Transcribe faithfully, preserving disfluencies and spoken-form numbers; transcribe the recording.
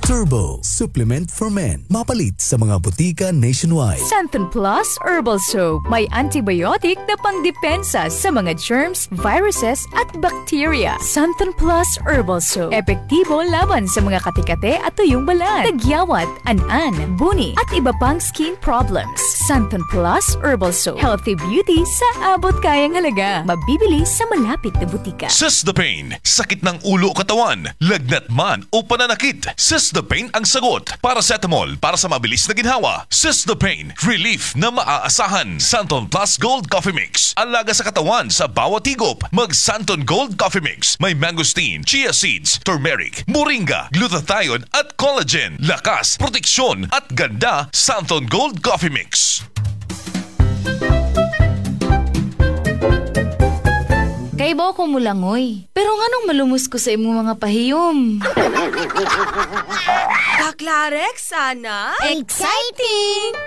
Turbo, supplement for men. Mapalit sa mga butika nationwide. Santon Plus Herbal Soap. May antibiotic na pangdepensa sa mga germs, viruses at bacteria. Santon Plus Herbal Soap. Epektibo laban sa mga katikate at tuyong balat, tagyawat, an-an, buni at iba pang skin problems. Santon Plus Herbal Soap. Healthy beauty sa abot kayang halaga. Mabibili sa malapit na butika. Cystapane, sakit ng ulo o katawan, lagnat man o pananakit. Cystapane ang sagot. Paracetamol para sa mabilis na ginhawa. Cystapane, relief na maaasahan. Santon Plus Gold Coffee Mix. Alaga sa katawan sa bawat higop. Mag Santon Gold Coffee Mix. May mangosteen, chia seeds, turmeric, moringa, glutathione at collagen. Lakas, proteksyon at ganda. Santon Gold Coffee Mix. Kay ba ko mulangoy? Pero nganong malumos ko sa imong mga pahiyom? Kaklarek, sana? Exciting!